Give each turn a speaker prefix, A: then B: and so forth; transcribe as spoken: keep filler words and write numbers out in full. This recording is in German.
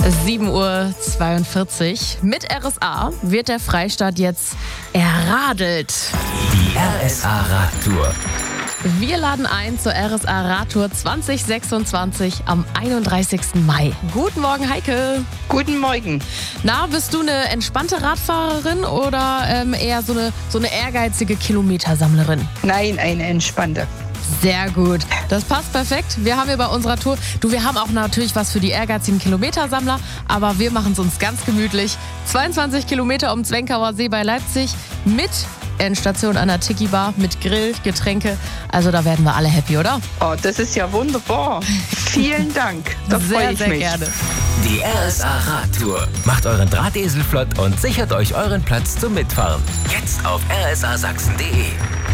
A: sieben Uhr zweiundvierzig. Mit R S A wird der Freistaat jetzt erradelt.
B: Die R S A-Radtour.
A: Wir laden ein zur R S A-Radtour zwanzig sechsundzwanzig am einunddreißigsten Mai. Guten Morgen, Heike.
C: Guten Morgen.
A: Na, bist du eine entspannte Radfahrerin oder ähm, eher so eine, so eine ehrgeizige Kilometersammlerin?
C: Nein, eine entspannte.
A: Sehr gut. Das passt perfekt. Wir haben hier bei unserer Tour, du, wir haben auch natürlich was für die ehrgeizigen Kilometersammler, aber wir machen es uns ganz gemütlich. zweiundzwanzig Kilometer um Zwenkauer See bei Leipzig mit Endstation an der Tiki Bar, mit Grill, Getränke. Also da werden wir alle happy, oder?
C: Oh, das ist ja wunderbar. Vielen Dank. Da freue
A: Sehr,
C: ich
A: sehr
C: mich.
A: gerne.
B: Die R S A-Radtour. Macht euren Drahtesel flott und sichert euch euren Platz zum Mitfahren. Jetzt auf r s a sachsen punkt d e.